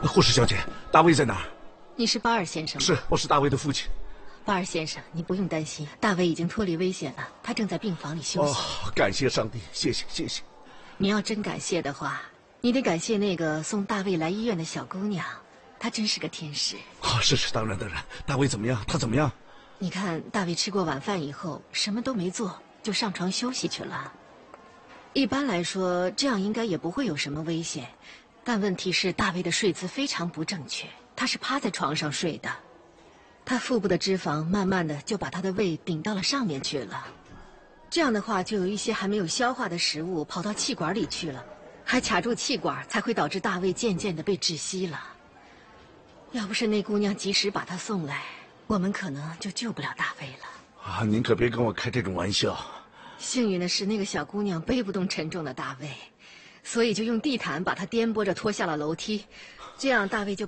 护士小姐，大卫在哪儿？ 你是巴尔先生吗？ 是，我是大卫的父亲。 巴尔先生，你不用担心，大卫已经脱离危险了，他正在病房里休息。 哦，感谢上帝，谢谢谢谢。 你要真感谢的话，你得感谢那个送大卫来医院的小姑娘，她真是个天使。 是，当然。大卫怎么样？他怎么样？ 你看，大卫吃过晚饭以后，什么都没做，就上床休息去了。一般来说，这样应该也不会有什么危险。但问题是，大卫的睡姿非常不正确，他是趴在床上睡的。他腹部的脂肪慢慢的就把他的胃顶到了上面去了。这样的话，就有一些还没有消化的食物跑到气管里去了，还卡住气管，才会导致大卫渐渐的被窒息了。要不是那姑娘及时把他送来，我们可能就救不了大卫了。 您可别跟我开这种玩笑。 幸运的是，那个小姑娘背不动沉重的大卫，所以就用地毯把他颠簸着拖下了楼梯，这样大卫就